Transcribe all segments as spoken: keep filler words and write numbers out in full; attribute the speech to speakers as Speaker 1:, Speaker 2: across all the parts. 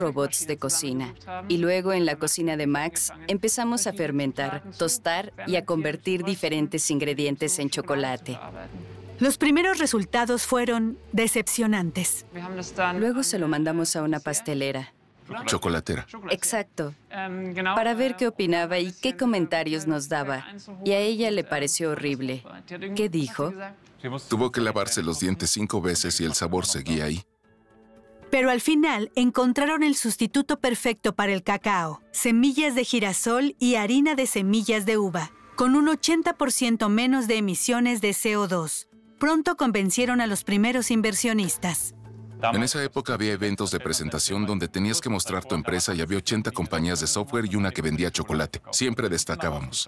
Speaker 1: robots de cocina. Y luego en la cocina de Max empezamos a fermentar, tostar y a convertir diferentes ingredientes en chocolate.
Speaker 2: Los primeros resultados fueron decepcionantes.
Speaker 1: Luego se lo mandamos a una pastelera.
Speaker 3: Chocolatera.
Speaker 1: Exacto. Para ver qué opinaba y qué comentarios nos daba. Y a ella le pareció horrible. ¿Qué dijo?
Speaker 3: Tuvo que lavarse los dientes cinco veces y el sabor seguía ahí.
Speaker 2: Pero al final encontraron el sustituto perfecto para el cacao: semillas de girasol y harina de semillas de uva, con un ochenta por ciento menos de emisiones de C O dos. Pronto convencieron a los primeros inversionistas.
Speaker 3: En esa época había eventos de presentación donde tenías que mostrar tu empresa y había ochenta compañías de software y una que vendía chocolate. Siempre destacábamos.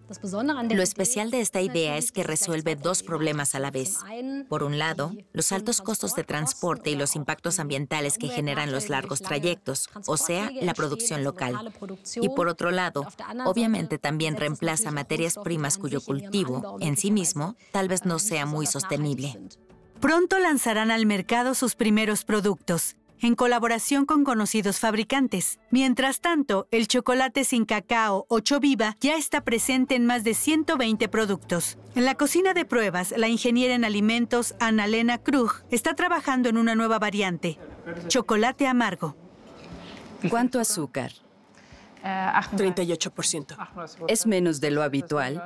Speaker 4: Lo especial de esta idea es que resuelve dos problemas a la vez. Por un lado, los altos costos de transporte y los impactos ambientales que generan los largos trayectos, o sea, la producción local. Y por otro lado, obviamente también reemplaza materias primas cuyo cultivo, en sí mismo, tal vez no sea muy sostenible.
Speaker 2: Pronto lanzarán al mercado sus primeros productos, en colaboración con conocidos fabricantes. Mientras tanto, el chocolate sin cacao o Choviva ya está presente en más de ciento veinte productos. En la cocina de pruebas, la ingeniera en alimentos Anna-Lena Krug está trabajando en una nueva variante: chocolate amargo.
Speaker 1: ¿Cuánto azúcar?
Speaker 5: treinta y ocho por ciento.
Speaker 1: ¿Es menos de lo habitual?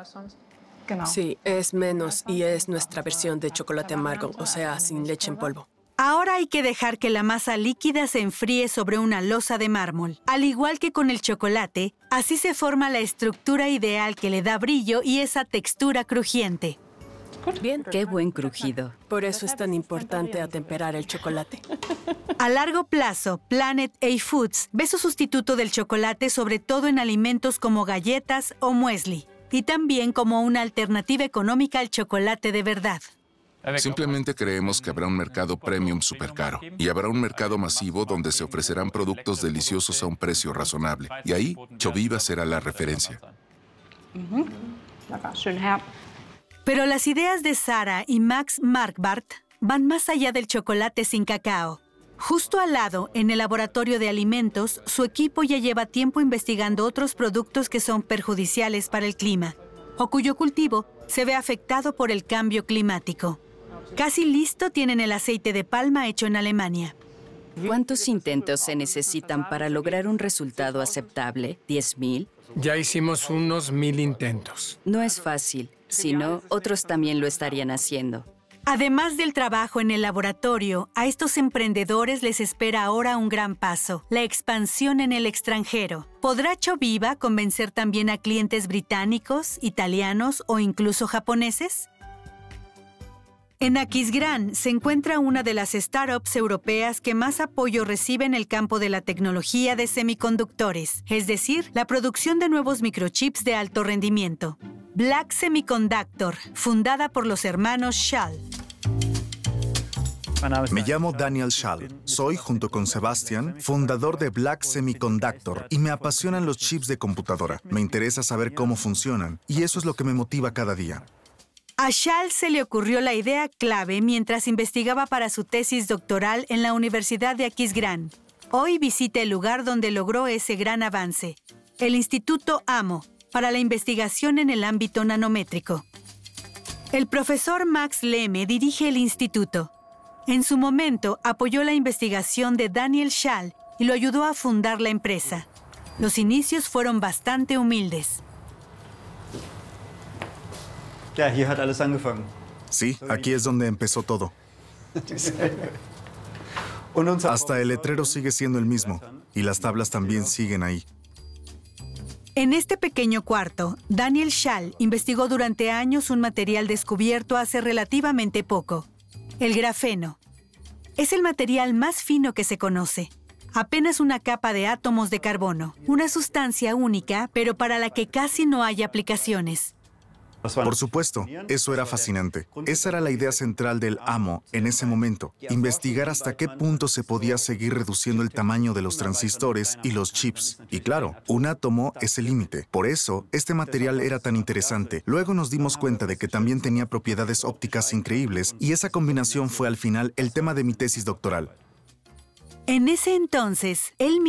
Speaker 5: Sí, es menos y es nuestra versión de chocolate amargo, o sea, sin leche en polvo.
Speaker 2: Ahora hay que dejar que la masa líquida se enfríe sobre una losa de mármol. Al igual que con el chocolate, así se forma la estructura ideal que le da brillo y esa textura crujiente.
Speaker 5: Bien.
Speaker 1: Qué buen crujido.
Speaker 5: Por eso es tan importante atemperar el chocolate.
Speaker 2: A largo plazo, Planet A Foods ve su sustituto del chocolate sobre todo en alimentos como galletas o muesli, y también como una alternativa económica al chocolate de verdad.
Speaker 3: Simplemente creemos que habrá un mercado premium súper caro y habrá un mercado masivo donde se ofrecerán productos deliciosos a un precio razonable. Y ahí, Choviva será la referencia.
Speaker 2: Pero las ideas de Sara y Max Marquardt van más allá del chocolate sin cacao. Justo al lado, en el laboratorio de alimentos, su equipo ya lleva tiempo investigando otros productos que son perjudiciales para el clima, o cuyo cultivo se ve afectado por el cambio climático. Casi listo tienen el aceite de palma hecho en Alemania.
Speaker 1: ¿Cuántos intentos se necesitan para lograr un resultado aceptable? ¿diez mil?
Speaker 6: Ya hicimos unos mil intentos.
Speaker 1: No es fácil. Si no, otros también lo estarían haciendo.
Speaker 2: Además del trabajo en el laboratorio, a estos emprendedores les espera ahora un gran paso: la expansión en el extranjero. ¿Podrá Choviva convencer también a clientes británicos, italianos o incluso japoneses? En Aquisgrán se encuentra una de las startups europeas que más apoyo recibe en el campo de la tecnología de semiconductores, es decir, la producción de nuevos microchips de alto rendimiento. Black Semiconductor, fundada por los hermanos Schall.
Speaker 7: Me llamo Daniel Schall. Soy, junto con Sebastian, fundador de Black Semiconductor y me apasionan los chips de computadora. Me interesa saber cómo funcionan y eso es lo que me motiva cada día.
Speaker 2: A Schall se le ocurrió la idea clave mientras investigaba para su tesis doctoral en la Universidad de Aquisgrán. Hoy visita el lugar donde logró ese gran avance, el Instituto AMO, para la investigación en el ámbito nanométrico. El profesor Max Lehme dirige el instituto. En su momento, apoyó la investigación de Daniel Schall y lo ayudó a fundar la empresa. Los inicios fueron bastante humildes.
Speaker 7: Sí, aquí es donde empezó todo. Hasta el letrero sigue siendo el mismo y las tablas también siguen ahí.
Speaker 2: En este pequeño cuarto, Daniel Schall investigó durante años un material descubierto hace relativamente poco: el grafeno. Es el material más fino que se conoce. Apenas una capa de átomos de carbono, una sustancia única, pero para la que casi no hay aplicaciones.
Speaker 7: Por supuesto, eso era fascinante. Esa era la idea central del AMO en ese momento: investigar hasta qué punto se podía seguir reduciendo el tamaño de los transistores y los chips. Y claro, un átomo es el límite. Por eso, este material era tan interesante. Luego nos dimos cuenta de que también tenía propiedades ópticas increíbles y esa combinación fue al final el tema de mi tesis doctoral.
Speaker 2: En ese entonces, él